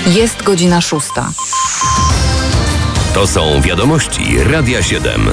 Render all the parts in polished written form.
Jest godzina 6. To są wiadomości Radia 7.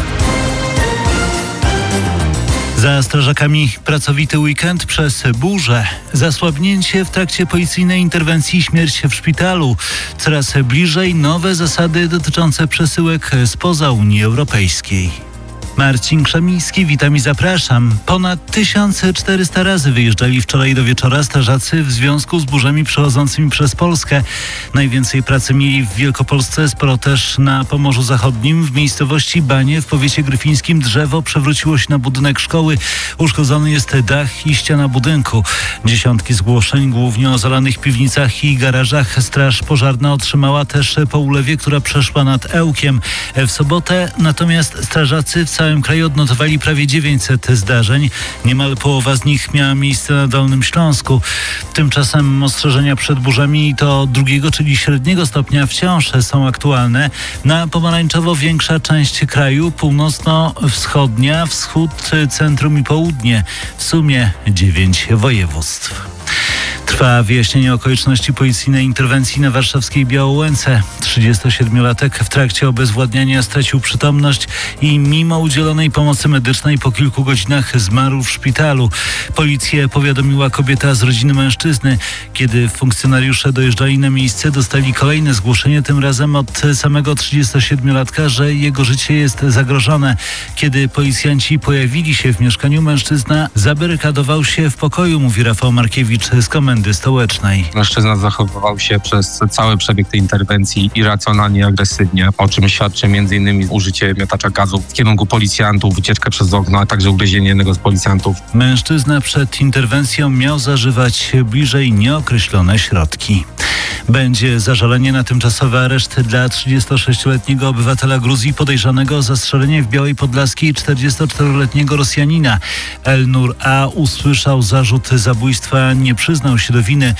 Za strażakami pracowity weekend przez burzę. Zasłabnięcie w trakcie policyjnej interwencji, śmierć w szpitalu. Coraz bliżej nowe zasady dotyczące przesyłek spoza Unii Europejskiej. Marcin Krzemiński, witam i zapraszam. Ponad 1400 razy wyjeżdżali wczoraj do wieczora strażacy w związku z burzami przechodzącymi przez Polskę. Najwięcej pracy mieli w Wielkopolsce, sporo też na Pomorzu Zachodnim. W miejscowości Banie w powiecie gryfińskim drzewo przewróciło się na budynek szkoły. Uszkodzony jest dach i ściana budynku. Dziesiątki zgłoszeń, głównie o zalanych piwnicach i garażach. Straż pożarna otrzymała też po ulewie, która przeszła nad Ełkiem. W sobotę natomiast strażacy w całym kraju odnotowali prawie 900 zdarzeń. Niemal połowa z nich miała miejsce na Dolnym Śląsku. Tymczasem ostrzeżenia przed burzami to drugiego, czyli średniego stopnia wciąż są aktualne. Na pomarańczowo większa część kraju, północno-wschodnia, wschód, centrum i południe. W sumie 9 województw. Trwa wyjaśnienie okoliczności policyjnej interwencji na warszawskiej Białołęce. 37-latek w trakcie obezwładniania stracił przytomność i mimo udzielonej pomocy medycznej po kilku godzinach zmarł w szpitalu. Policję powiadomiła kobieta z rodziny mężczyzny. Kiedy funkcjonariusze dojeżdżali na miejsce, dostali kolejne zgłoszenie, tym razem od samego 37-latka, że jego życie jest zagrożone. Kiedy policjanci pojawili się w mieszkaniu, mężczyzna zabarykadował się w pokoju, mówi Rafał Markiewicz z Komendy Stołecznej. Mężczyzna zachowywał się przez cały przebieg tej interwencji irracjonalnie, agresywnie, o czym świadczy m.in. użycie miotacza gazu w kierunku policjantów, wycieczkę przez okno, a także ugryzienie jednego z policjantów. Mężczyzna przed interwencją miał zażywać bliżej nieokreślone środki. Będzie zażalenie na tymczasowy areszt dla 36-letniego obywatela Gruzji podejrzanego o zastrzelenie w Białej Podlaskiej 44-letniego Rosjanina. Elnur A. usłyszał zarzut zabójstwa, nie przyznał się do winy.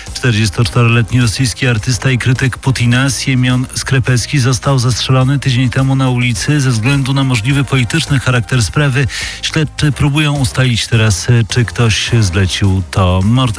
44-letni rosyjski artysta i krytyk Putina Siemion Skrzepecki został zastrzelony tydzień temu na ulicy ze względu na możliwy polityczny charakter sprawy. Śledczy próbują ustalić teraz, czy ktoś zlecił to morderstwo.